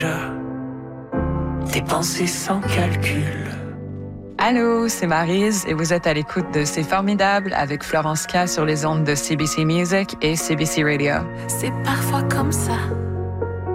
Dépenser sans calcul. Allô, c'est Maryse et vous êtes à l'écoute de C'est formidable avec Florence K sur les ondes de CBC Music et CBC Radio. C'est parfois comme ça.